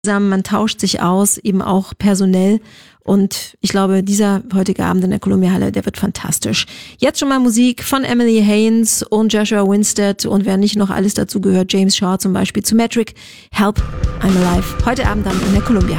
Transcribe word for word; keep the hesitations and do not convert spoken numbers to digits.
zusammen, man tauscht sich aus, eben auch personell. Und ich glaube, dieser heutige Abend in der Columbia Halle, der wird fantastisch. Jetzt schon mal Musik von Emily Haynes und Joshua Winstead und wer nicht noch alles dazu gehört, James Shaw zum Beispiel zu Metric, Help, I'm Alive. Heute Abend dann in der Columbia Halle.